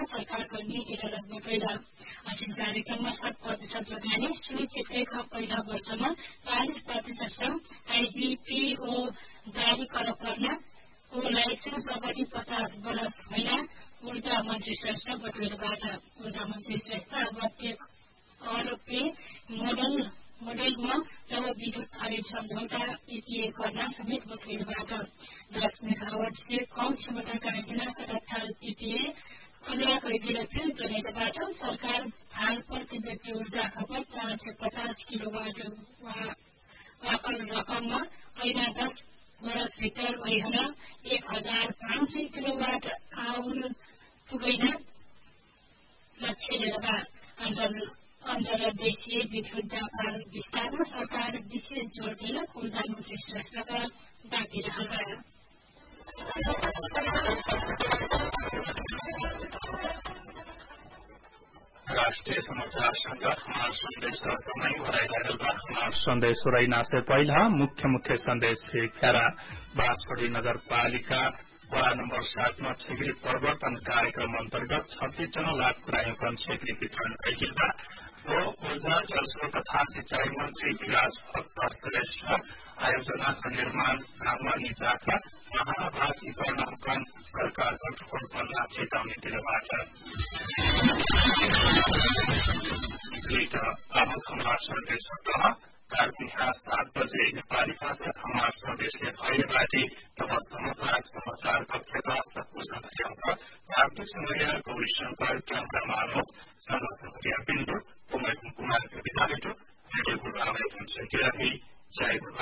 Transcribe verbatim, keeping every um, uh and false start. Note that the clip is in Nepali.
सरकारको नीति र लग्न पहिला असिन कार्यक्रममा शत प्रतिशत लगानी सुनिश्चित रेखा पहिला वर्षमा चालीस प्रतिशतसम्म आइजिपिओ जारी कर पर्न को लाइसेन्स अवधि पचास वर्ष होइन ऊर्जा मन्त्री श्रेष्ठ बटुलबाट ऊर्जा मन्त्री श्रेष्ठ प्रत्येक अरबे मोडल मोडेलमा नव विद्युत खरिद सम्झौता ईपीए गर्न समेत बटुलबाट दस मेगावाट से कम क्षमताका योजनाका तत्काल ईपीए अनुराग विलक्षण जनताबाट सरकार हाल प्रति व्यक्ति ऊर्जा खपत चार सय पचास किलोवाट वापर रकममा ऐना दस वर्ष भित्र वैहन एक हजार पाँच सय किलोवाट आउल पुगैन लक्ष्य लिएर अन्तर्देशीय विद्युत व्यापार विस्तारमा सरकार विशेष जोड़ दिन ऊर्जा मन्त्री श्रेष्ठका दाबी राष्ट्रिय समाचार संघ हमार संदेश का समय वराइला हमार संदेश वराइना से पहला मुख्य मुख्य संदेश थे खेरा बांसवाड़ी नगर पालिका वडा नम्बर सात में छेत्री परिवर्तन कार्यक्रम अंतर्गत छत्तीस जना लाभग्राहीको छेत्री वितरण गरिएका हो ऊर्जा जलस्रोत तथा सिंचाई मंत्री विकास भक्त श्रेष्ठ आयोजनाका निर्माण काममा निजाका महाभागीकरण सरकारको ठोर पर्ला चेतावनी दिनबाट अब हमार संदेश कार्तिक सात बजे नेपाली भाषा हमार संदेशले भएबाटी तब समग्र समाचार कक्षका सबको हार्दिक समय गौरी शंकर क्यामरा मानव समस्या बिन्दु कुमार कुमार विद्यालय जय गुरु जय